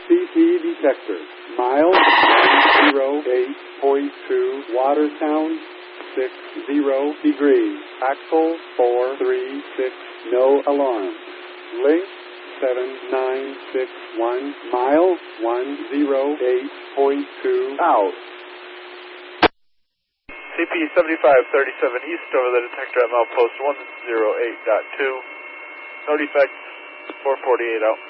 CT detector. Miles 108.2. Water sound 60 degrees. Axle 436. No alarm. Link 7961. Mile 108.2 out. CP 7537 East over the detector at milepost 108.2. No defects, 448 out.